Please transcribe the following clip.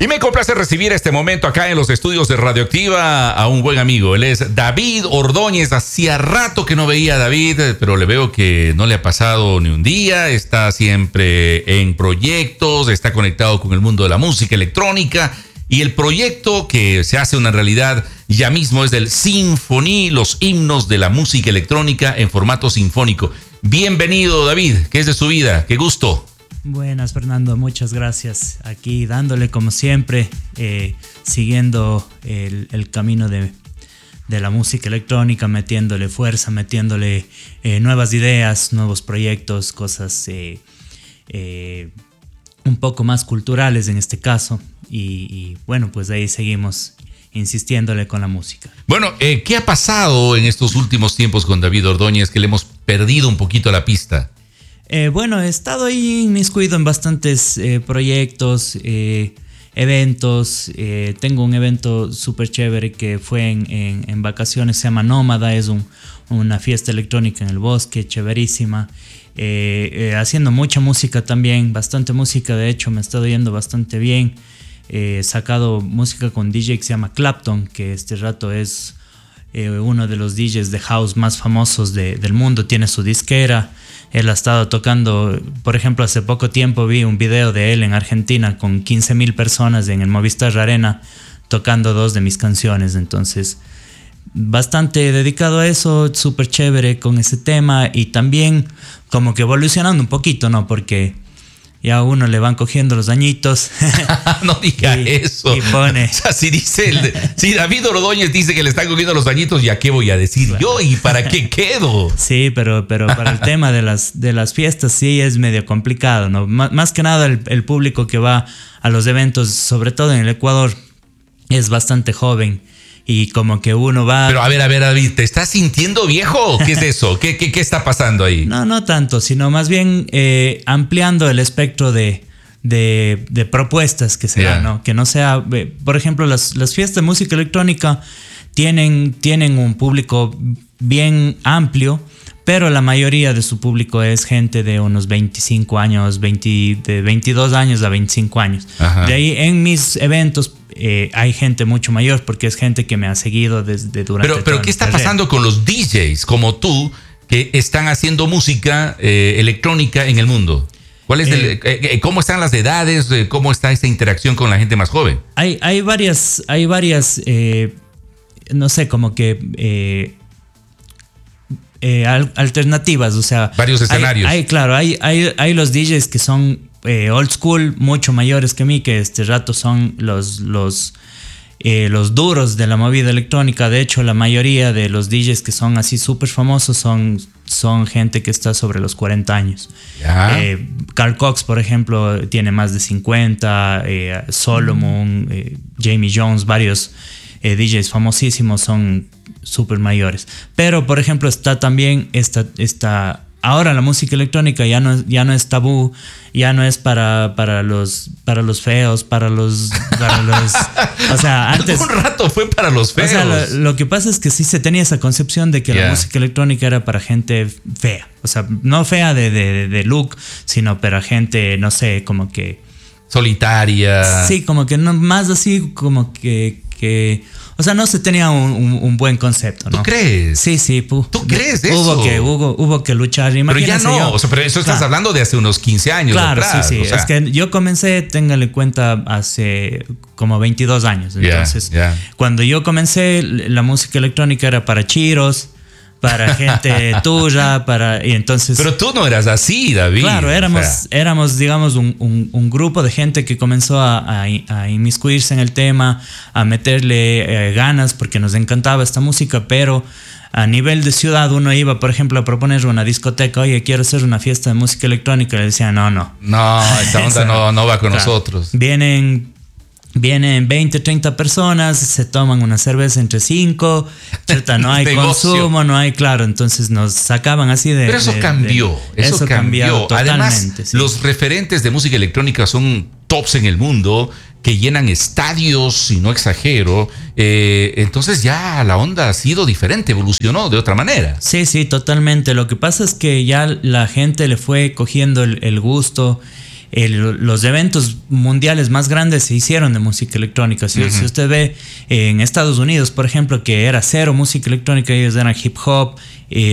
Y me complace recibir este momento acá en los estudios de Radioactiva a un buen amigo. Él es David Ordóñez. Hacía rato que no veía a David, pero le veo que no le ha pasado ni un día. Está siempre en proyectos, está conectado con el mundo de la música electrónica. Y el proyecto que se hace una realidad ya mismo es del Sinfoní, los himnos de la música electrónica en formato sinfónico. Bienvenido, David. ¿Qué es de su vida? Qué gusto. Buenas, Fernando, muchas gracias. Aquí dándole como siempre, siguiendo el camino de la música electrónica, metiéndole fuerza, metiéndole nuevas ideas, nuevos proyectos, cosas un poco más culturales en este caso. Y bueno, pues ahí seguimos insistiéndole con la música. Bueno, ¿qué ha pasado en estos últimos tiempos con David Ordóñez que le hemos perdido un poquito la pista? Bueno, he estado ahí inmiscuido en bastantes proyectos, eventos. Tengo un evento súper chévere que fue en vacaciones, se llama Nómada, es una fiesta electrónica en el bosque, chéverísima. Haciendo mucha música también, bastante música, de hecho me he estado yendo bastante bien. He sacado música con DJ que se llama Clapton, que este rato es uno de los DJs de house más famosos del mundo, tiene su disquera. Él ha estado tocando, por ejemplo, hace poco tiempo vi un video de él en Argentina con 15,000 personas en el Movistar Arena tocando 2 de mis canciones. Entonces, bastante dedicado a eso, súper chévere con ese tema y también como que evolucionando un poquito, ¿no? Porque ya a uno le van cogiendo los añitos. No diga eso. Y pone. O sea, si David Ordóñez dice que le están cogiendo los añitos, ¿ya qué voy a decir yo? ¿Y para qué quedo? Sí, pero para el tema de las fiestas sí es medio complicado, ¿no? Más que nada el público que va a los eventos, sobre todo en el Ecuador, es bastante joven. Y como que uno va... Pero a ver, David, ¿te estás sintiendo viejo? ¿Qué es eso? ¿Qué está pasando ahí? No tanto, sino más bien ampliando el espectro de propuestas que se dan, ¿no? Que no sea... por ejemplo, las fiestas de música electrónica tienen un público bien amplio, pero la mayoría de su público es gente de unos 25 años, de 22 años a 25 años. Ajá. De ahí en mis eventos hay gente mucho mayor porque es gente que me ha seguido durante Pero ¿qué está pasando con los DJs como tú que están haciendo música electrónica en el mundo? ¿Cómo están las edades? ¿Cómo está esta interacción con la gente más joven? Hay varias no sé, como que... alternativas, o sea, varios escenarios. Hay los DJs que son old school, mucho mayores que mí, que este rato son los duros de la movida electrónica. De hecho, la mayoría de los DJs que son así súper famosos son gente que está sobre los 40 años. Carl Cox, por ejemplo, tiene más de 50, Solomon, Jamie Jones, varios DJs famosísimos son súper mayores. Pero, por ejemplo, está también ahora la música electrónica ya no es tabú, ya no es para los feos, para los o sea, antes un rato fue para los feos. O sea, lo que pasa es que sí se tenía esa concepción de que la música electrónica era para gente fea, o sea, no fea de look, sino para gente, no sé, como que solitaria. Sí, como que no, más así como que o sea, no se tenía un buen concepto, ¿no? ¿Tú crees? Sí. ¿Tú crees eso? Hubo que luchar. Imagínense. Pero ya no, pero eso estás hablando de hace unos 15 años atrás. Sí. O sea, es que yo comencé, téngale cuenta, hace como 22 años. Entonces, cuando yo comencé, la música electrónica era para chiros, para gente tuya, y entonces... Pero tú no eras así, David. Claro, éramos digamos, un grupo de gente que comenzó a inmiscuirse en el tema, a meterle ganas, porque nos encantaba esta música, pero a nivel de ciudad uno iba, por ejemplo, a proponer una discoteca, oye, quiero hacer una fiesta de música electrónica, y le decían, no. No, esta onda no va con nosotros. Vienen 20, 30 personas, se toman una cerveza entre 5, no hay consumo, no hay, claro, entonces nos sacaban así de... Pero eso cambió, eso cambió. Totalmente. Además, los referentes de música electrónica son tops en el mundo, que llenan estadios, si no exagero. Entonces ya la onda ha sido diferente, evolucionó de otra manera. Sí, totalmente. Lo que pasa es que ya la gente le fue cogiendo el gusto. los eventos mundiales más grandes se hicieron de música electrónica. Si usted ve en Estados Unidos, por ejemplo, que era cero música electrónica, ellos eran hip hop,